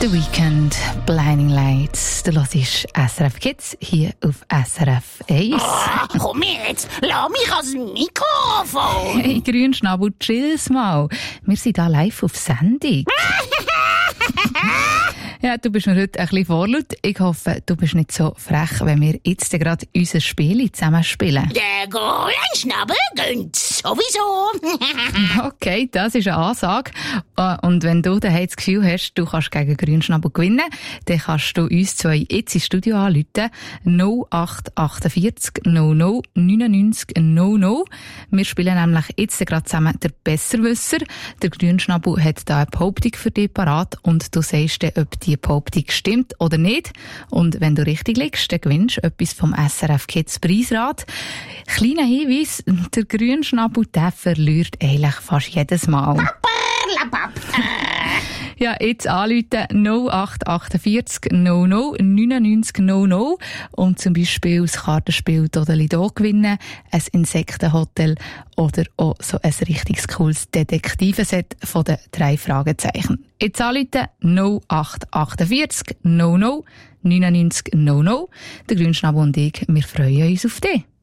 The Weekend, Blinding Lights. Du hörst SRF Kids hier auf SRF 1. Komm jetzt, lass mich ans Mikrofon. Hey, Grünschnabel, chill's mal. Wir sind hier live auf Sendung. Ja, du bist mir heute ein bisschen vorlaut. Ich hoffe, du bist nicht so frech, wenn wir jetzt gerade unser Spiel zusammen spielen. Der Grünschnabel gönnt sowieso. Okay, das ist eine Ansage. Und wenn du daheim das Gefühl hast, du kannst gegen Grünschnabel gewinnen, dann kannst du uns zwei jetzt ins Studio anrufen. 0848 00 99 00. Wir spielen nämlich jetzt gerade zusammen der Besserwisser. Der Grünschnabel hat da eine Behauptung für dich parat und du sagst dann, ob die Behauptung stimmt oder nicht. Und wenn du richtig liegst, dann gewinnst du etwas vom SRF Kids Preisrad. Kleiner Hinweis, der Grünschnabel, der verliert eigentlich fast jedes Mal. Ja, jetzt anrufen 0848 00 99 00 und zum Beispiel das Kartenspiel Dodeli-Do gewinnen, ein Insektenhotel oder auch so ein richtig cooles Detektivenset von den 3 Fragezeichen. Jetzt anrufen 0848 00 99 00. Der Grünschnabel und ich, wir freuen uns auf dich.